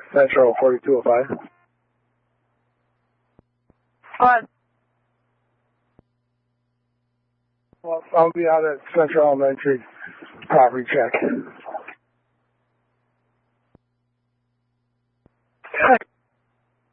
Central 4205. What? Well, I'll be out at Central Elementary property check.